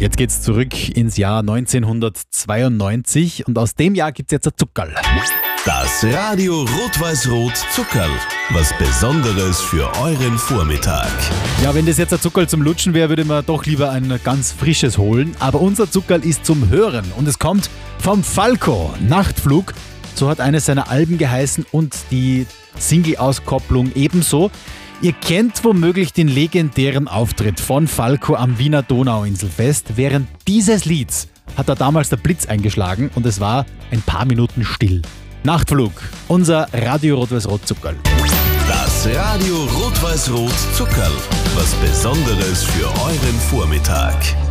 Jetzt geht's zurück ins Jahr 1992 und aus dem Jahr gibt's jetzt ein Zuckerl. Das Radio Rot-Weiß-Rot Zuckerl. Was Besonderes für euren Vormittag. Ja, wenn das jetzt ein Zuckerl zum Lutschen wäre, würde man doch lieber ein ganz frisches holen. Aber unser Zuckerl ist zum Hören und es kommt vom Falco. Nachtflug, so hat eines seiner Alben geheißen und die Single-Auskopplung ebenso. Ihr kennt womöglich den legendären Auftritt von Falco am Wiener Donauinselfest. Während dieses Lieds hat er damals der Blitz eingeschlagen und es war ein paar Minuten still. Nachtflug, unser Radio Rot-Weiß-Rot Zuckerl. Das Radio Rot-Weiß-Rot Zuckerl. Was Besonderes für euren Vormittag.